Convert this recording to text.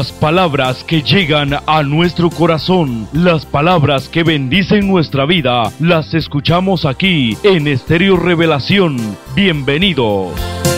Las palabras que llegan a nuestro corazón, las palabras que bendicen nuestra vida, las escuchamos aquí en Estéreo Revelación. Bienvenidos.